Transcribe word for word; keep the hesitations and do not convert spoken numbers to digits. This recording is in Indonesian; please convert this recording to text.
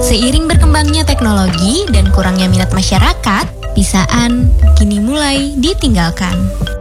Seiring berkembangnya teknologi dan kurangnya minat masyarakat, pisaan kini mulai ditinggalkan.